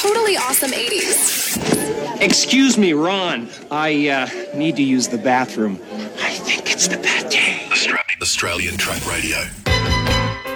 totally awesome 80s. Excuse me, Ron. I need to use the bathroom. I think it's the pate. Australian Track Radio.